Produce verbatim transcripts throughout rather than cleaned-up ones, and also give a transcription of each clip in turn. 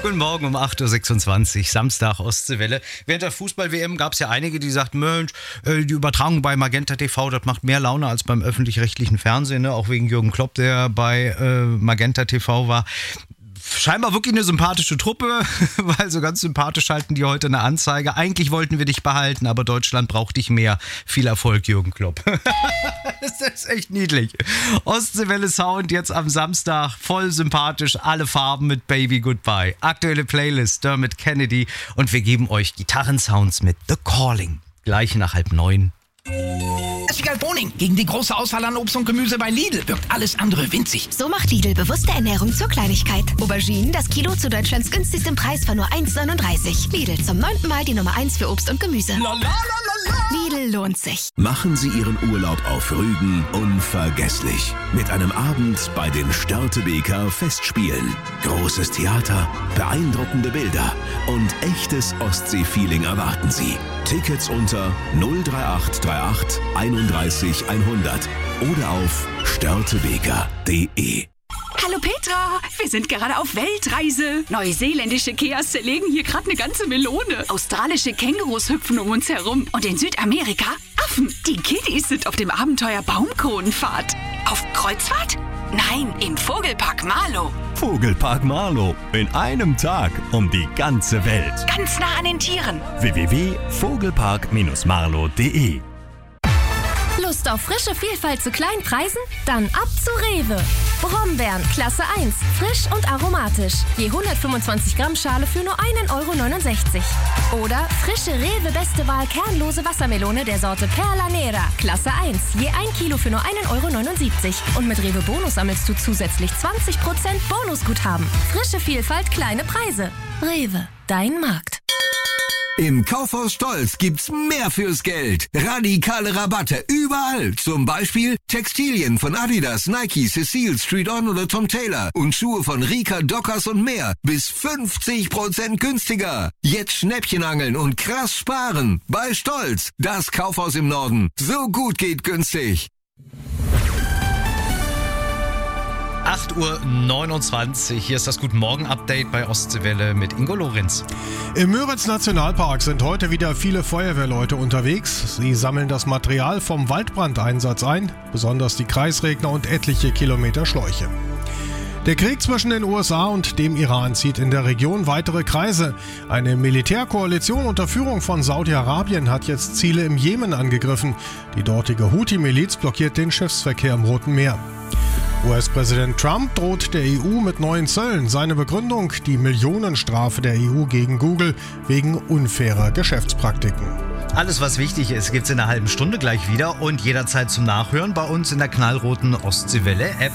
Guten Morgen um acht Uhr sechsundzwanzig, Samstag, Ostseewelle. Während der Fußball-W M gab es ja einige, die sagten, Mensch, die Übertragung bei Magenta T V, das macht mehr Laune als beim öffentlich-rechtlichen Fernsehen, ne? Auch wegen Jürgen Klopp, der bei äh, Magenta T V war. Scheinbar wirklich eine sympathische Truppe, weil so ganz sympathisch halten die heute eine Anzeige. Eigentlich wollten wir dich behalten, aber Deutschland braucht dich mehr. Viel Erfolg, Jürgen Klopp. Das ist echt niedlich. Ostseewelle Sound jetzt am Samstag, voll sympathisch, alle Farben mit Baby Goodbye. Aktuelle Playlist, Dermot Kennedy und wir geben euch Gitarrensounds mit The Calling. Gleich nach halb neun. Egal Boning. Gegen die große Auswahl an Obst und Gemüse bei Lidl wirkt alles andere winzig. So macht Lidl bewusste Ernährung zur Kleinigkeit. Auberginen, das Kilo zu Deutschlands günstigsten Preis von nur eins neununddreißig. Lidl, zum neunten Mal die Nummer eins für Obst und Gemüse. La, la, la, la. Lidl lohnt sich. Machen Sie Ihren Urlaub auf Rügen unvergesslich. Mit einem Abend bei den Störtebeker Festspielen. Großes Theater, beeindruckende Bilder und echtes Ostsee-Feeling erwarten Sie. Tickets unter null drei acht drei acht einunddreißig hundert oder auf störtebeker punkt de. Hallo Petra, wir sind gerade auf Weltreise. Neuseeländische Keas zerlegen hier gerade eine ganze Melone. Australische Kängurus hüpfen um uns herum. Und in Südamerika Affen. Die Kiddies sind auf dem Abenteuer Baumkronenfahrt. Auf Kreuzfahrt? Nein, im Vogelpark Marlow. Vogelpark Marlow. In einem Tag um die ganze Welt. Ganz nah an den Tieren. w w w punkt vogelpark marlow punkt de. Lust auf frische Vielfalt zu kleinen Preisen? Dann ab zu Rewe. Brombeeren, Klasse eins, frisch und aromatisch. Je hundertfünfundzwanzig Gramm Schale für nur einen Euro neunundsechzig. Oder frische Rewe Beste Wahl kernlose Wassermelone der Sorte Perla Nera, Klasse eins. Je ein Kilo für nur einen Euro neunundsiebzig. Und mit Rewe Bonus sammelst du zusätzlich zwanzig Prozent Bonusguthaben. Frische Vielfalt, kleine Preise. Rewe, dein Markt. Im Kaufhaus Stolz gibt's mehr fürs Geld. Radikale Rabatte überall. Zum Beispiel Textilien von Adidas, Nike, Cecile, Street On oder Tom Taylor. Und Schuhe von Rika, Dockers und mehr. Bis fünfzig Prozent günstiger. Jetzt Schnäppchen angeln und krass sparen. Bei Stolz, das Kaufhaus im Norden. So gut geht günstig. acht Uhr neunundzwanzig, hier ist das Guten Morgen Update bei Ostseewelle mit Ingo Lorenz. Im Müritz-Nationalpark sind heute wieder viele Feuerwehrleute unterwegs. Sie sammeln das Material vom Waldbrandeinsatz ein, besonders die Kreisregner und etliche Kilometer Schläuche. Der Krieg zwischen den U S A und dem Iran zieht in der Region weitere Kreise. Eine Militärkoalition unter Führung von Saudi-Arabien hat jetzt Ziele im Jemen angegriffen. Die dortige Houthi-Miliz blockiert den Schiffsverkehr im Roten Meer. U S-Präsident Trump droht der E U mit neuen Zöllen. Seine Begründung: die Millionenstrafe der E U gegen Google wegen unfairer Geschäftspraktiken. Alles, was wichtig ist, gibt's in einer halben Stunde gleich wieder und jederzeit zum Nachhören bei uns in der knallroten Ostseewelle-App.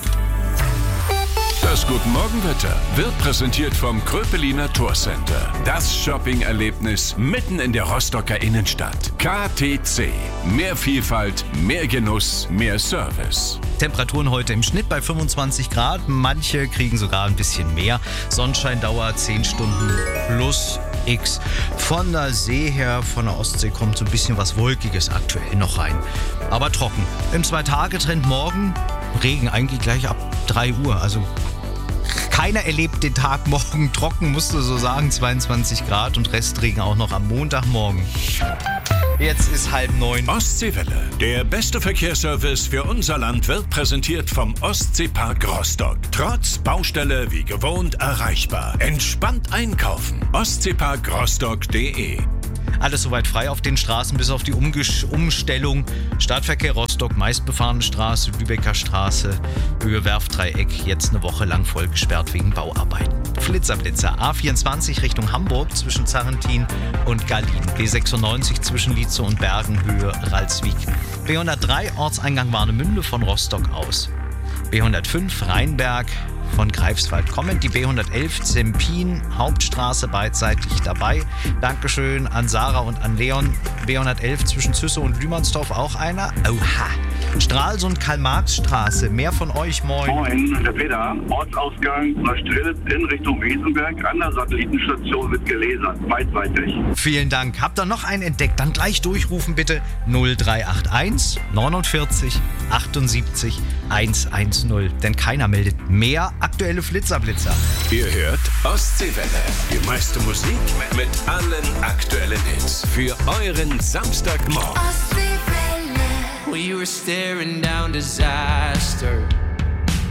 Das Guten Morgen Wetter wird präsentiert vom Kröpeliner Torcenter. Das Shopping-Erlebnis mitten in der Rostocker Innenstadt. K T C. Mehr Vielfalt, mehr Genuss, mehr Service. Temperaturen heute im Schnitt bei fünfundzwanzig Grad. Manche kriegen sogar ein bisschen mehr. Sonnenscheindauer zehn Stunden plus X. Von der See her, von der Ostsee kommt so ein bisschen was Wolkiges aktuell noch rein. Aber trocken. Im Zwei-Tage-Trend morgen Regen eigentlich gleich ab drei Uhr. Also keiner erlebt den Tag morgen trocken, musst du so sagen, zweiundzwanzig Grad und Restregen auch noch am Montagmorgen. Jetzt ist halb neun. Ostseewelle. Der beste Verkehrsservice für unser Land wird präsentiert vom Ostseepark Rostock. Trotz Baustelle wie gewohnt erreichbar. Entspannt einkaufen. ostseepark rostock punkt de. Alles soweit frei auf den Straßen, bis auf die Umgesch- Umstellung. Stadtverkehr Rostock, meistbefahrene Straße, Lübecker Straße, Höhe Werftdreieck, jetzt eine Woche lang voll gesperrt wegen Bauarbeiten. Flitzerblitzer, A vierundzwanzig Richtung Hamburg zwischen Zarrentin und Gallin, B sechsundneunzig zwischen Lietze und Bergen, Höhe Ralswiek, B hundertdrei Ortseingang Warnemünde von Rostock aus, B hundertfünf Rheinberg von Greifswald kommend, die B hundertelf Zempin, Hauptstraße beidseitig dabei. Dankeschön an Sarah und an Leon. B hundertelf zwischen Züsse und Lümansdorf auch einer. Oha. Stralsund, Karl-Marx-Straße. Mehr von euch, moin. Moin, der Peter. Ortsausgang Neustrelitz in Richtung Wiesenberg an der Satellitenstation wird gelasert, beidseitig. Vielen Dank. Habt ihr noch einen entdeckt? Dann gleich durchrufen bitte null drei acht eins neunundvierzig achtundsiebzig hundertzehn. Denn keiner meldet mehr aktuelle Flitzer-Blitzer. Ihr hört Ostseewelle. Die meiste Musik mit allen aktuellen Hits. Für euren Samstagmorgen. We were staring down disaster.